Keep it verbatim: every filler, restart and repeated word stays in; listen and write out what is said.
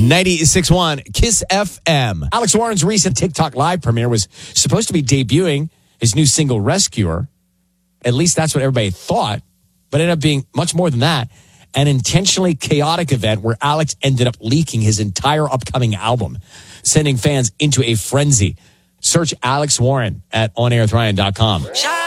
ninety-six point one Kiss F M. Alex Warren's recent TikTok live premiere was supposed to be debuting his new single, Rescuer. At least that's what everybody thought, but ended up being much more than that. An intentionally chaotic event where Alex ended up leaking his entire upcoming album, sending fans into a frenzy. Search Alex Warren at on air with ryan dot com.